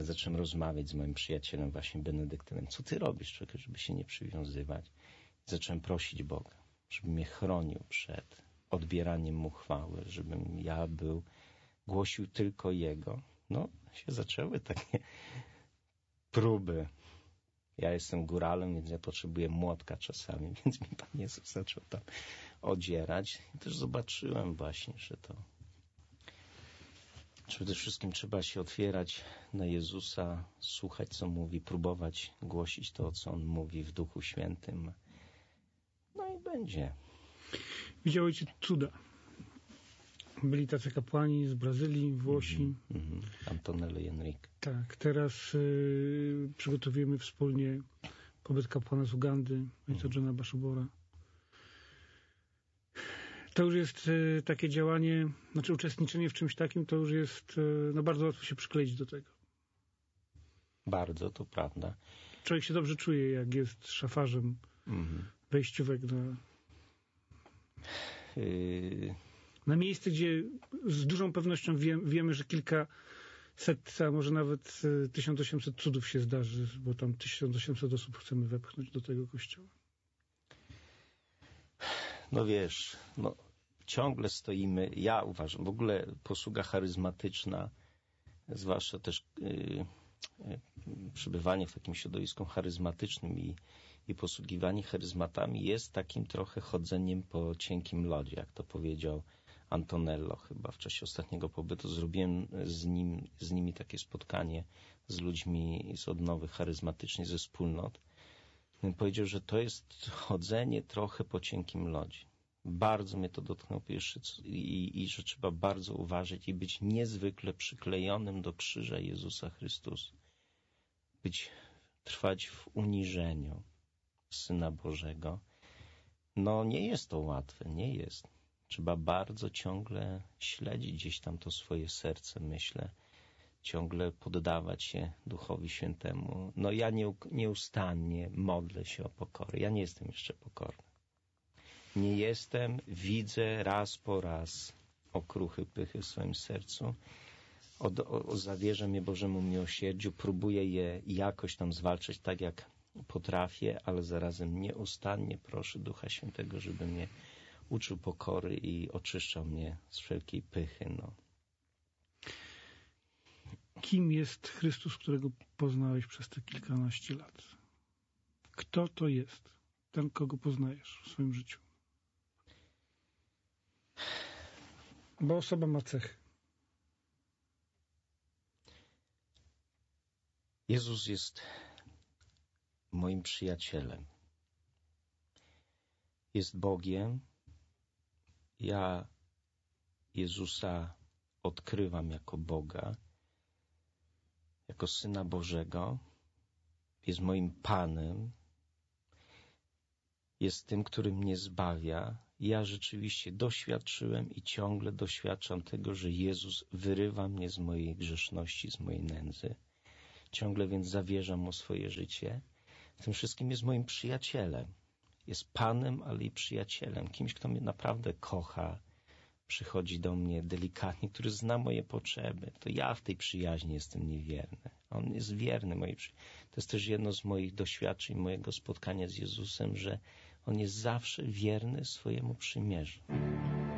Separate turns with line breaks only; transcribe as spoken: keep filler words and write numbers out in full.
ale zacząłem rozmawiać z moim przyjacielem właśnie Benedyktynem. Co ty robisz, człowiek, żeby się nie przywiązywać? I zacząłem prosić Boga, żeby mnie chronił przed odbieraniem mu chwały, żebym ja był, głosił tylko Jego. No, się zaczęły takie próby. Ja jestem góralem, więc ja potrzebuję młotka czasami, więc mi Pan Jezus zaczął tam odzierać. I też zobaczyłem właśnie, że to przede wszystkim trzeba się otwierać na Jezusa, słuchać, co mówi, próbować głosić to, co On mówi w Duchu Świętym. No i będzie.
Widziałeś cuda. Byli tacy kapłani z Brazylii, Włosi.
Mm-hmm. Antonello i Enrique.
Tak, teraz y, przygotowujemy wspólnie pobyt kapłana z Ugandy, ojca Johna Bashobora. To już jest y, takie działanie, znaczy uczestniczenie w czymś takim, to już jest, y, no bardzo łatwo się przykleić do tego.
Bardzo, to prawda.
Człowiek się dobrze czuje, jak jest szafarzem mm-hmm. wejściówek na, yy... na miejsce, gdzie z dużą pewnością wie, wiemy, że kilka set, a może nawet tysiąc osiemset cudów się zdarzy, bo tam tysiąc osiemset osób chcemy wepchnąć do tego kościoła.
No wiesz, no ciągle stoimy, ja uważam, w ogóle posługa charyzmatyczna, zwłaszcza też yy, yy, przebywanie w takim środowisku charyzmatycznym i, i posługiwanie charyzmatami jest takim trochę chodzeniem po cienkim lodzie, jak to powiedział Antonello chyba w czasie ostatniego pobytu. Zrobiłem z nim, z nimi takie spotkanie z ludźmi z odnowy charyzmatycznej, ze wspólnot. Powiedział, że to jest chodzenie trochę po cienkim lodzie. Bardzo mnie to dotknęło pierwszy i, i że trzeba bardzo uważać i być niezwykle przyklejonym do krzyża Jezusa Chrystusa. Być, trwać w uniżeniu Syna Bożego. No nie jest to łatwe, nie jest. Trzeba bardzo ciągle śledzić gdzieś tam to swoje serce, myślę. Ciągle poddawać się Duchowi Świętemu. No ja nie, nieustannie modlę się o pokorę. Ja nie jestem jeszcze pokorny. Nie jestem, widzę raz po raz okruchy pychy w swoim sercu. O, o, o zawierzę mnie Bożemu miłosierdziu. Próbuję je jakoś tam zwalczać tak, jak potrafię, ale zarazem nieustannie proszę Ducha Świętego, żeby mnie uczył pokory i oczyszczał mnie z wszelkiej pychy. No.
Kim jest Chrystus, którego poznałeś przez te kilkanaście lat? Kto to jest? Ten, kogo poznajesz w swoim życiu? Bo osoba ma cechy.
Jezus jest moim przyjacielem. Jest Bogiem. Ja Jezusa odkrywam jako Boga, jako Syna Bożego. Jest moim Panem. Jest tym, który mnie zbawia. Ja rzeczywiście doświadczyłem i ciągle doświadczam tego, że Jezus wyrywa mnie z mojej grzeszności, z mojej nędzy. Ciągle więc zawierzam mu swoje życie. W tym wszystkim jest moim przyjacielem. Jest Panem, ale i przyjacielem. Kimś, kto mnie naprawdę kocha, przychodzi do mnie delikatnie, który zna moje potrzeby. To ja w tej przyjaźni jestem niewierny. On jest wierny mojej przyjaźni. To jest też jedno z moich doświadczeń, mojego spotkania z Jezusem, że On jest zawsze wierny swojemu przymierzu.